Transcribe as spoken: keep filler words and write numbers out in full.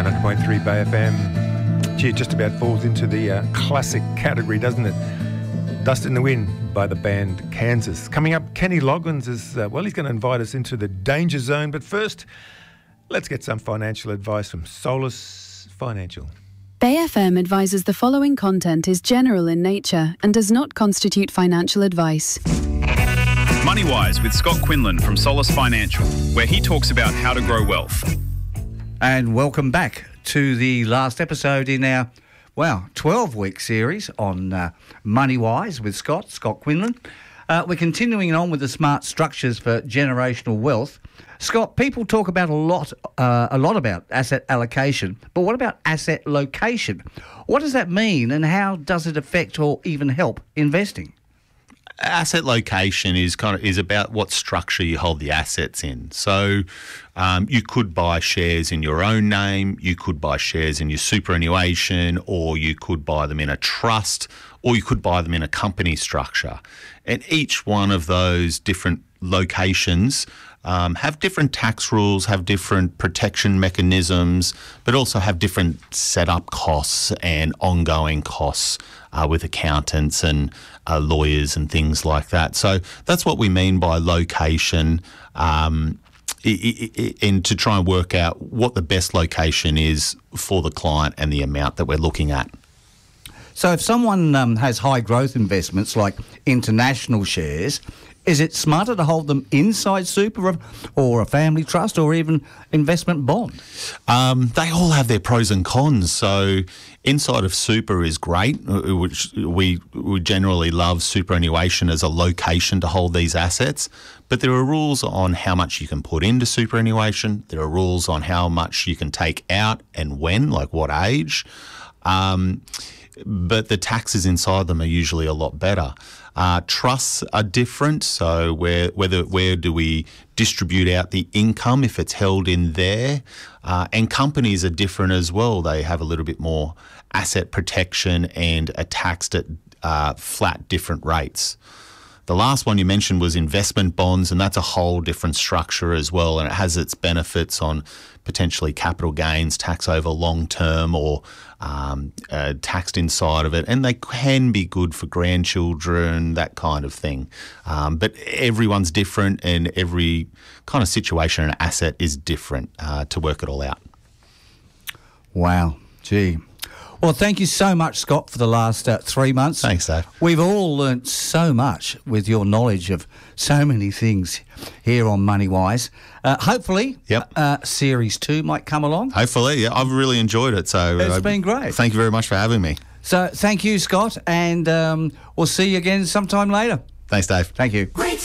one hundred point three Bay F M. Gee, it just about falls into the uh, classic category, doesn't it? Dust in the Wind by the band Kansas. Coming up, Kenny Loggins is, uh, well, he's going to invite us into the danger zone. But first, let's get some financial advice from Solus Financial. Bay F M advises the following content is general in nature and does not constitute financial advice. MoneyWise with Scott Quinlan from Solus Financial, where he talks about how to grow wealth. And welcome back to the last episode in our, wow, twelve-week series on uh, MoneyWise with Scott, Scott Quinlan. Uh, we're continuing on with the smart structures for generational wealth. Scott, people talk about a lot, uh, a lot about asset allocation, but what about asset location? What does that mean, and how does it affect or even help investing? Asset location is kind of is about what structure you hold the assets in. So um, you could buy shares in your own name, you could buy shares in your superannuation, or you could buy them in a trust, or you could buy them in a company structure. And each one of those different locations um, have different tax rules, have different protection mechanisms, but also have different setup costs and ongoing costs uh, with accountants and uh, lawyers and things like that. So that's what we mean by location, um, and to try and work out what the best location is for the client and the amount that we're looking at. So if someone um, has high growth investments like international shares, is it smarter to hold them inside super or a family trust or even investment bond? Um, they all have their pros and cons. So inside of super is great, which we, we generally love superannuation as a location to hold these assets. But there are rules on how much you can put into superannuation. There are rules on how much you can take out and when, like what age. Um, but the taxes inside them are usually a lot better. Uh, trusts are different, so where whether where do we distribute out the income if it's held in there? Uh, and companies are different as well. They have a little bit more asset protection and are taxed at uh, flat different rates. The last one you mentioned was investment bonds, and that's a whole different structure as well, and it has its benefits on potentially capital gains, tax over long term, or um, uh, taxed inside of it, and they can be good for grandchildren, that kind of thing. Um, but everyone's different, and every kind of situation and asset is different uh, to work it all out. Wow, gee. Well, thank you so much, Scott, for the last uh, three months. Thanks, Dave. We've all learnt so much with your knowledge of so many things here on MoneyWise. Uh, hopefully, yep. uh, Series two might come along. Hopefully, yeah. I've really enjoyed it. So It's uh, been great. Thank you very much for having me. So thank you, Scott, and um, we'll see you again sometime later. Thanks, Dave. Thank you.